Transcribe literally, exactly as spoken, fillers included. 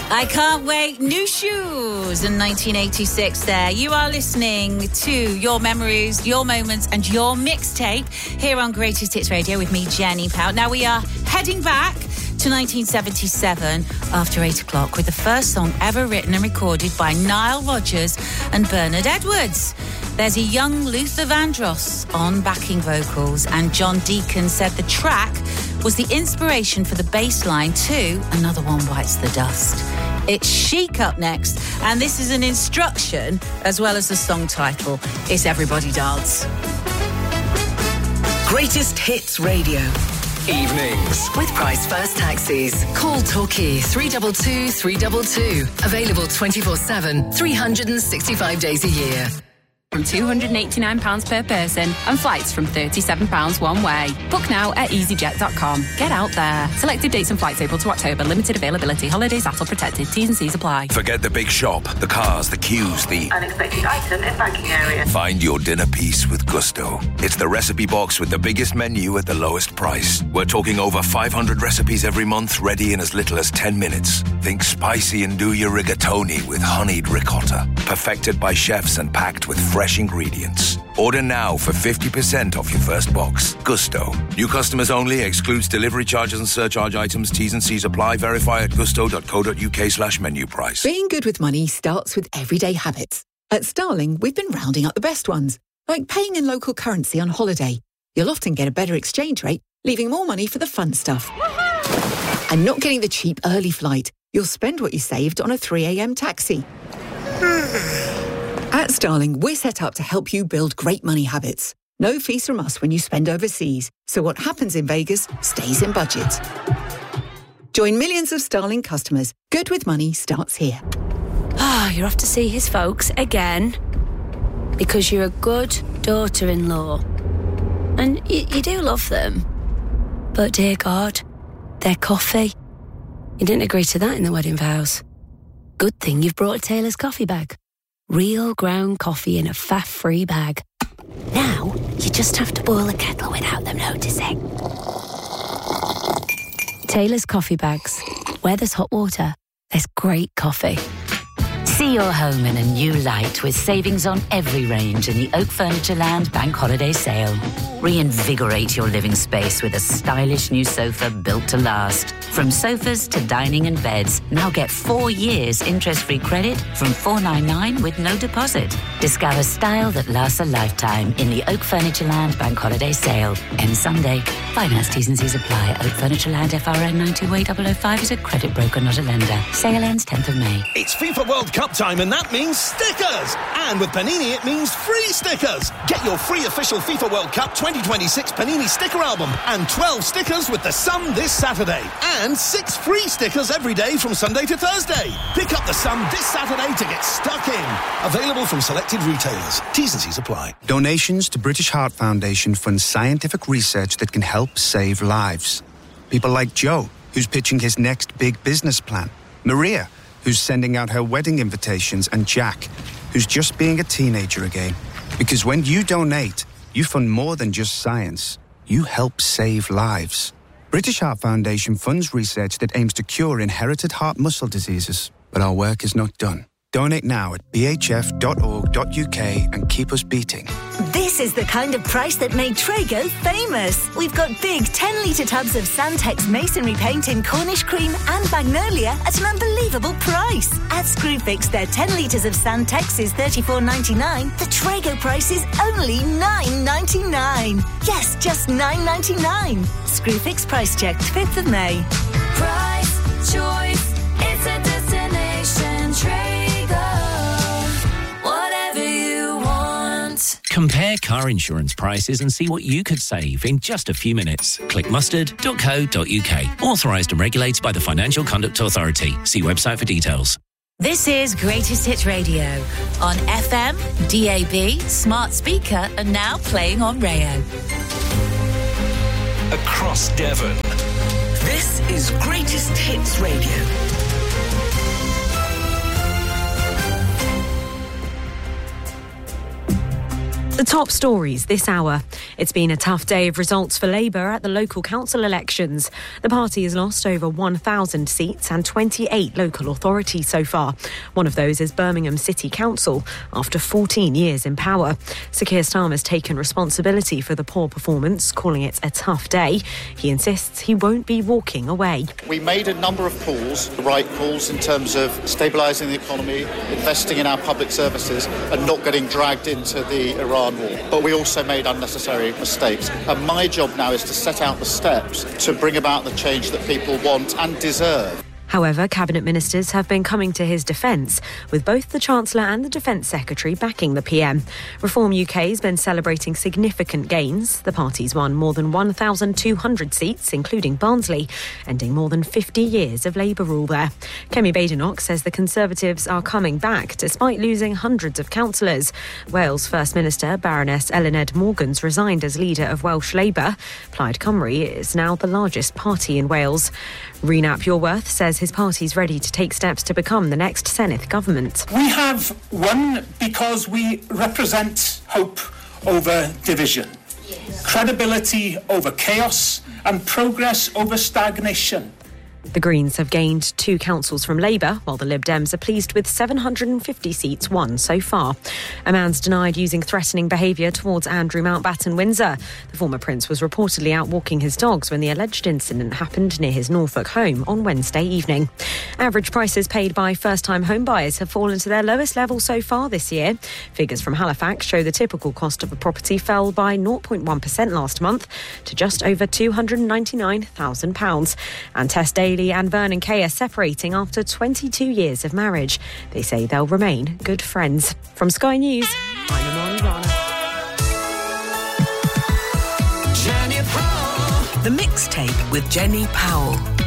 I can't wait. New Shoes in nineteen eighty-six there. You are listening to Your Memories, Your Moments and Your Mixtape here on Greatest Hits Radio with me, Jenny Powell. Now we are heading back to nineteen seventy-seven after eight o'clock with the first song ever written and recorded by Nile Rodgers and Bernard Edwards. There's a young Luther Vandross on backing vocals, and John Deacon said the track was the inspiration for the bass line to Another One Bites the Dust. It's Chic up next, and this is an instruction as well as the song title. It's Everybody Dance. Greatest Hits Radio. Evenings with Price First Taxis. Call Torquay three two two, three two two. Available twenty-four seven, three hundred sixty-five days a year. From two hundred eighty-nine pounds per person and flights from thirty-seven pounds one way. Book now at easyjet dot com. Get out there. Selected dates and flights April to October. Limited availability. Holidays A T L protected. T's and C's apply. Forget the big shop, the cars, the queues, the unexpected item in banking area. Find your dinner piece with Gusto. It's the recipe box with the biggest menu at the lowest price. We're talking over five hundred recipes every month, ready in as little as ten minutes. Think spicy and do your rigatoni with honeyed ricotta. Perfected by chefs and packed with fresh ingredients. Order now for fifty percent off your first box. Gusto. New customers only. Excludes delivery charges and surcharge items. T's and C's apply. Verify at gusto.co.uk slash menu price. Being good with money starts with everyday habits. At Starling, we've been rounding up the best ones, like paying in local currency on holiday. You'll often get a better exchange rate, leaving more money for the fun stuff. And not getting the cheap early flight. You'll spend what you saved on a three a.m. taxi. At Starling, we're set up to help you build great money habits. No fees from us when you spend overseas, so what happens in Vegas stays in budget. Join millions of Starling customers. Good with money starts here. Ah, oh, you're off to see his folks again because you're a good daughter-in-law. And y- you do love them. But dear God, their coffee. You didn't agree to that in the wedding vows. Good thing you've brought a Taylor's coffee bag. Real ground coffee in a faff-free bag. Now, you just have to boil the kettle without them noticing. Taylor's coffee bags. Where there's hot water, there's great coffee. See your home in a new light with savings on every range in the Oak Furniture Land Bank Holiday Sale. Reinvigorate your living space with a stylish new sofa built to last. From sofas to dining and beds, now get four years interest-free credit from four ninety-nine with no deposit. Discover style that lasts a lifetime in the Oak Furniture Land Bank Holiday Sale. Ends Sunday. Finance T's and C's apply. Oak Furniture Land F R N nine two A zero zero five is a credit broker, not a lender. Sale ends tenth of May. It's FIFA World Cup time, and that means stickers. And with Panini, it means free stickers. Get your free official FIFA World Cup twenty twenty-six Panini sticker album and twelve stickers with the Sun this Saturday. And six free stickers every day from Sunday to Thursday. Pick up the Sun this Saturday to get stuck in. Available from selected retailers. T's and C's apply. Donations to British Heart Foundation fund scientific research that can help save lives. People like Joe, who's pitching his next big business plan. Maria, who's sending out her wedding invitations, and Jack, who's just being a teenager again. Because when you donate, you fund more than just science. You help save lives. British Heart Foundation funds research that aims to cure inherited heart muscle diseases. But our work is not done. Donate now at b h f dot org dot u k and keep us beating. This is the kind of price that made Trago famous. We've got big ten litre tubs of Santex masonry paint in Cornish cream and Magnolia at an unbelievable price. At Screwfix, their ten litres of Santex is thirty-four ninety-nine. The Trago price is only nine ninety-nine. Yes, just nine ninety-nine. Screwfix price checked fifth of May. Price, choice, it's a destination. Trago. Compare car insurance prices and see what you could save in just a few minutes. Click mustard dot co dot u k. Authorised and regulated by the Financial Conduct Authority. See website for details. This is Greatest Hits Radio on F M, D A B, smart speaker, and now playing on Rayo. Across Devon. This is Greatest Hits Radio. The top stories this hour. It's been a tough day of results for Labour at the local council elections. The party has lost over one thousand seats and twenty-eight local authorities so far. One of those is Birmingham City Council, after fourteen years in power. Sir Keir Starmer's taken responsibility for the poor performance, calling it a tough day. He insists he won't be walking away. We made a number of calls, the right calls in terms of stabilising the economy, investing in our public services and not getting dragged into the Iran war. But we also made unnecessary mistakes. And my job now is to set out the steps to bring about the change that people want and deserve. However, Cabinet Ministers have been coming to his defence, with both the Chancellor and the Defence Secretary backing the P M. Reform U K has been celebrating significant gains. The party's won more than one thousand two hundred seats, including Barnsley, ending more than fifty years of Labour rule there. Kemi Badenoch says the Conservatives are coming back despite losing hundreds of councillors. Wales First Minister Baroness Eluned Morgan's resigned as leader of Welsh Labour. Plaid Cymru is now the largest party in Wales. Rhun ap Iorwerth says his party's ready to take steps to become the next Senedd government. We have won because we represent hope over division, yes. Credibility over chaos, and progress over stagnation. The Greens have gained two councils from Labour, while the Lib Dems are pleased with seven hundred fifty seats won so far. A man's denied using threatening behaviour towards Andrew Mountbatten Windsor. The former prince was reportedly out walking his dogs when the alleged incident happened near his Norfolk home on Wednesday evening. Average prices paid by first-time home buyers have fallen to their lowest level so far this year. Figures from Halifax show the typical cost of a property fell by zero point one percent last month to just over two hundred ninety-nine thousand pounds. And Tess Daly and Vernon Kay are separating after twenty-two years of marriage. They say they'll remain good friends. From Sky News, I'm Amani Rana. The Mixtape with Jenny Powell.